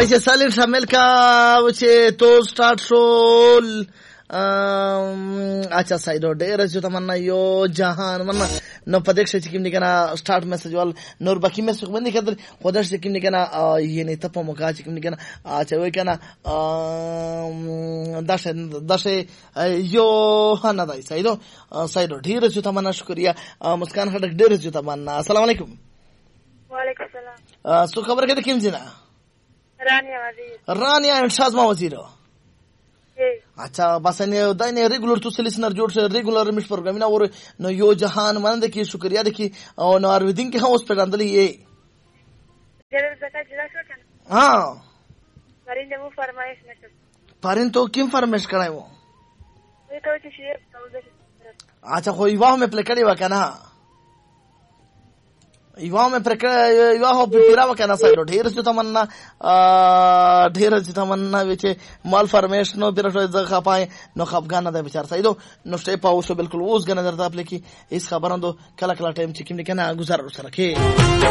چې سالین شامل کا چې تو سٹارټ شول اچھا سایدو ډېر چې تمنا یو جهان من نو پدې چې کوم نګنا سٹارټ میسج ول نور باقي میسج باندې کړل خدای چې کوم نګنا یې ته په موقع چې کوم نګنا چې وای کنه داشه یو هنه دای سایدو ډېر چې تمنا شکریا مسکان هډک ډېر چې تمنا السلام علیکم وعلیکم السلام سو خبر کده کیم جنا رانیا انشاز ما وزیر अच्छा बस ने दाने रेगुलर तो लिसनर जोड़ से रेगुलर मिस प्रोग्राम ना और नो यो जहान मन देखिए शुक्रिया देखिए और नो आरविदिंग के हाउस पे डांदली ये हां परिंदे वो फरमाइश में परिंद तो किम फरमाइश कराए वो तो शेयर अच्छा कोई विवाह में प्ले करे वा kana विवाह में विवाह पिरा वा kana साइड ढेर से तमन्ना विचे माल फरमेश नो बिरट जगह पाए नो खफगाना दे बेचार साइदो नो स्टेप हाउस बिल्कुल उस गना दरता प्ले की इस खबरन दो कला कला टाइम चिकिम ने kana गुजार रखे